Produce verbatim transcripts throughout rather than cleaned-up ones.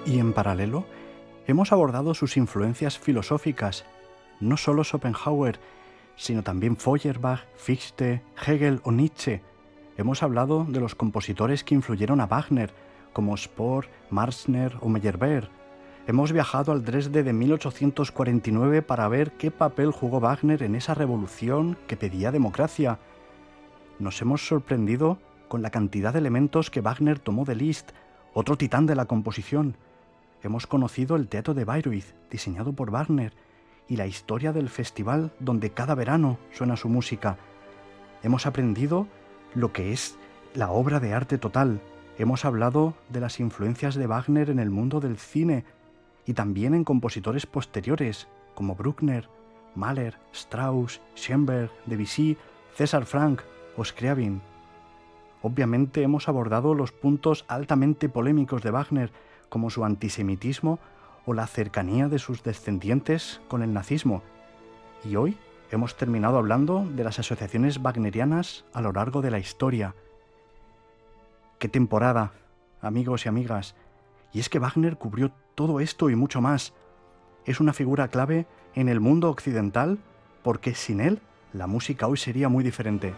Y en paralelo, hemos abordado sus influencias filosóficas, no solo Schopenhauer, sino también Feuerbach, Fichte, Hegel o Nietzsche. Hemos hablado de los compositores que influyeron a Wagner, como Spohr, Marsner o Meyerbeer. Hemos viajado al Dresde de mil ochocientos cuarenta y nueve para ver qué papel jugó Wagner en esa revolución que pedía democracia. Nos hemos sorprendido con la cantidad de elementos que Wagner tomó de Liszt, otro titán de la composición. Hemos conocido el teatro de Bayreuth, diseñado por Wagner, y la historia del festival donde cada verano suena su música. Hemos aprendido lo que es la obra de arte total. Hemos hablado de las influencias de Wagner en el mundo del cine y también en compositores posteriores como Bruckner, Mahler, Strauss, Schoenberg, Debussy, César Franck o Scriabin. Obviamente hemos abordado los puntos altamente polémicos de Wagner, como su antisemitismo o la cercanía de sus descendientes con el nazismo. Y hoy hemos terminado hablando de las asociaciones wagnerianas a lo largo de la historia. ¡Qué temporada, amigos y amigas! Y es que Wagner cubrió todo esto y mucho más. Es una figura clave en el mundo occidental porque sin él la música hoy sería muy diferente.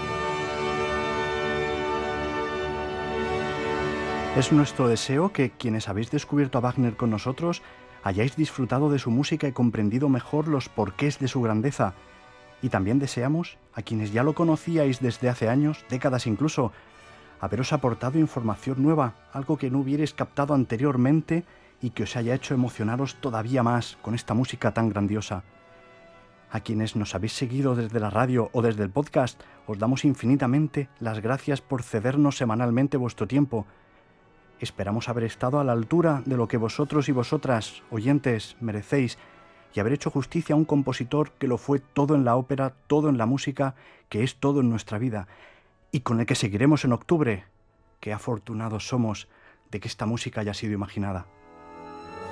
Es nuestro deseo que quienes habéis descubierto a Wagner con nosotros hayáis disfrutado de su música y comprendido mejor los porqués de su grandeza. Y también deseamos, a quienes ya lo conocíais desde hace años, décadas incluso, haberos aportado información nueva, algo que no hubierais captado anteriormente y que os haya hecho emocionaros todavía más con esta música tan grandiosa. A quienes nos habéis seguido desde la radio o desde el podcast, os damos infinitamente las gracias por cedernos semanalmente vuestro tiempo. Esperamos haber estado a la altura de lo que vosotros y vosotras, oyentes, merecéis y haber hecho justicia a un compositor que lo fue todo en la ópera, todo en la música, que es todo en nuestra vida y con el que seguiremos en octubre. Qué afortunados somos de que esta música haya sido imaginada.